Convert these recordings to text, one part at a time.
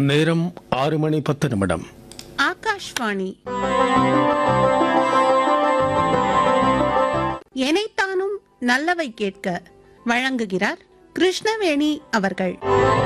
நேரம் 6:10. ஆகாஷ்வாணி. எனைத்தானும் நல்லவை கேட்க வழங்குகிறார் கிருஷ்ணவேணி அவர்கள்.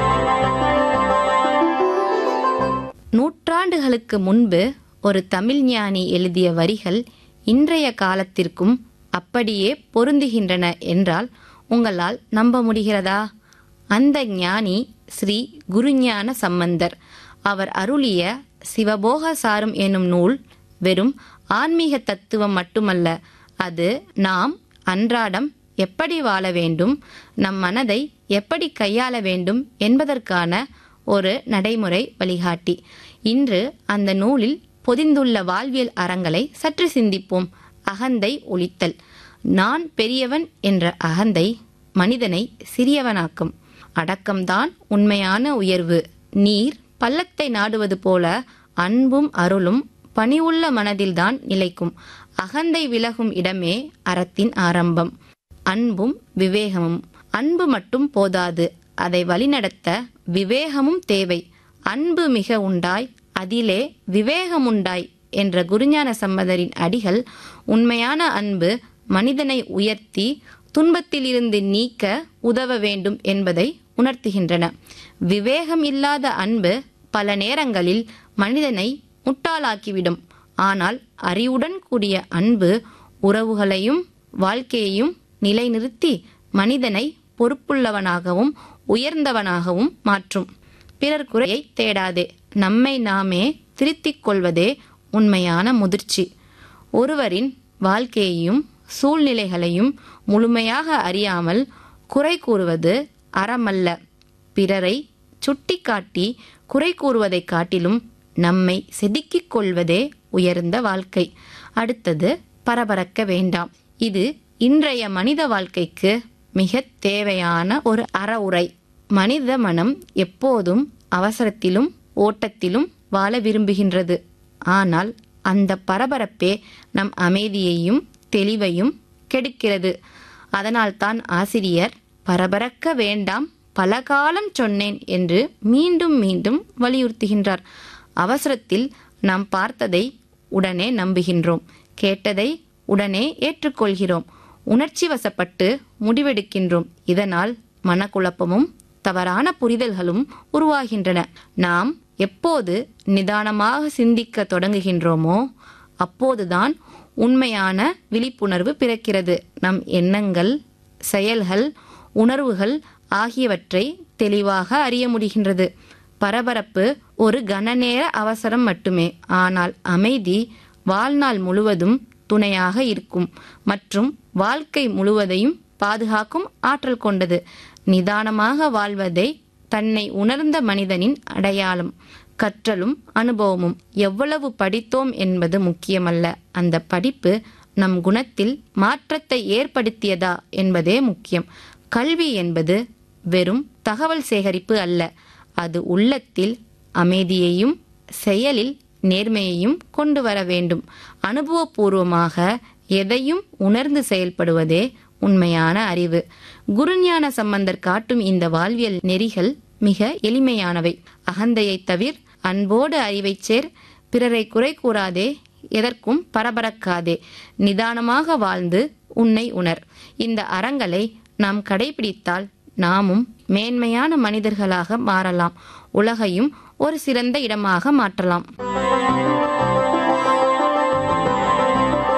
நூற்றாண்டுகளுக்கு முன்பு ஒரு தமிழ் ஞானி எழுதிய வரிகள் இன்றைய காலத்திற்கும் அப்படியே பொருந்துகின்றன என்றால் உங்களால் நம்ப முடிகிறதா? அந்த ஞானி ஸ்ரீ குருஞான சம்பந்தர். அவர் அருளிய சிவபோக சாரம் எனும் நூல் வெறும் ஆன்மீக தத்துவம் மட்டுமல்ல, அது நாம் அன்றாடம் எப்படி வாழ வேண்டும், நம் மனதை எப்படி கையாள வேண்டும் என்பதற்கான ஒரு நடைமுறை வழிகாட்டி. இன்று அந்த நூலில் பொதிந்துள்ள வாழ்வியல் அறங்களை சற்று சிந்திப்போம். அகந்தை ஒழித்தல். நான் பெரியவன் என்ற அகந்தை மனிதனை சிறியவனாக்கும். அடக்கம்தான் உண்மையான உயர்வு. நீர் பள்ளத்தை நாடுவது போல அன்பும் அருளும் பணிவுள்ள மனதில்தான் நிலைக்கும். அகந்தை விலகும் இடமே அறத்தின் ஆரம்பம். அன்பும் விவேகமும். அன்பு மட்டும் போதாது, அதை வழிநடத்த விவேகமும் தேவை. அன்பு மிக உண்டாய் அதிலே விவேகமுண்டாய் என்ற குருஞான சம்பந்தரின் அடிகள் உண்மையான அன்பு மனிதனை உயர்த்தி துன்பத்திலிருந்து நீக்க உதவ வேண்டும் என்பதை உணர்த்துகின்றன. விவேகம் இல்லாத அன்பு பல நேரங்களில் மனிதனை முட்டாளாக்கிவிடும். ஆனால் அறிவுடன் கூடிய அன்பு உறவுகளையும் வாழ்க்கையையும் நிலைநிறுத்தி மனிதனை பொறுப்புள்ளவனாகவும் உயர்ந்தவனாகவும் மாற்றும். பிறர் குறையை தேடாதே, நம்மை நாமே திருத்திக் கொள்வதே உண்மையான முதிர்ச்சி. ஒருவரின் வாழ்க்கையையும் சூழ்நிலைகளையும் முழுமையாக அறியாமல் குறை கூறுவது அறமல்ல. பிறரை சுட்டிக்காட்டி குறை கூறுவதை காட்டிலும் நம்மை செதுக்கிக் கொள்வதே உயர்ந்த வாழ்க்கை. அடுத்தது, பரபரக்க வேண்டாம். இது இன்றைய மனித வாழ்க்கைக்கு மிக தேவையான ஒரு அறவுரை. மனித மனம் எப்போதும் அவசரத்திலும் ஓட்டத்திலும் வாழ விரும்புகின்றது. ஆனால் அந்த பரபரப்பே நம் அமைதியையும் தெளிவையும் கெடுக்கிறது. அதனால்தான் ஆசிரியர் பரபரக்க வேண்டாம் பல காலம் சொன்னேன் என்று மீண்டும் மீண்டும் வலியுறுத்துகின்றார். அவசரத்தில் நாம் பார்த்ததை உடனே நம்புகின்றோம், கேட்டதை உடனே ஏற்றுக்கொள்கிறோம், உணர்ச்சி வசப்பட்டு முடிவெடுக்கின்றோம். இதனால் மனக்குழப்பமும் தவறான புரிதல்களும் உருவாகின்றன. நாம் எப்போது நிதானமாக சிந்திக்க தொடங்குகின்றோமோ அப்போதுதான் உண்மையான விழிப்புணர்வு பிறக்கிறது. நம் எண்ணங்கள், செயல்கள், உணர்வுகள் ஆகியவற்றை தெளிவாக அறிய முடிகின்றது. பரபரப்பு ஒரு கணநேர அவசரம் மட்டுமே, ஆனால் அமைதி வாழ்நாள் முழுவதும் துணையாக இருக்கும் மற்றும் வாழ்க்கை முழுவதையும் பாதுகாக்கும் ஆற்றல் கொண்டது. நிதானமாக வாழ்வதை தன்னை உணர்ந்த மனிதனின் அடையாளம். கற்றலும் அனுபவமும். எவ்வளவு படித்தோம் என்பது முக்கியமல்ல, அந்த படிப்பு நம் குணத்தில் மாற்றத்தை ஏற்படுத்தியதா என்பதே முக்கியம். கல்வி என்பது வெறும் தகவல் சேகரிப்பு அல்ல, அது உள்ளத்தில் அமைதியையும் செயலில் நேர்மையையும் கொண்டு வர வேண்டும். அனுபவபூர்வமாக எதையும் உணர்ந்து செயல்படுவதே உண்மையான அறிவு. குருஞான சம்பந்தர் காட்டும் இந்த வாழ்வியல் நெறிகள் மிக எளிமையானவை. அகந்தையை தவிர, அன்போடு அறிவை சேர், பிறரை குறை கூறாதே, எதற்கும் பரபரக்காதே, நிதானமாக வாழ்ந்து உன்னை உணர். இந்த அறங்களை நாம் கடைபிடித்தால் நாமும் மேன்மையான மனிதர்களாக மாறலாம், உலகையும் ஒரு சிறந்த இடமாக மாற்றலாம்.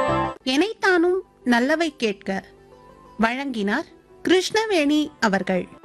எனைத்தானும் நல்லவை கேட்க வழங்கினார் கிருஷ்ணவேணி அவர்கள்.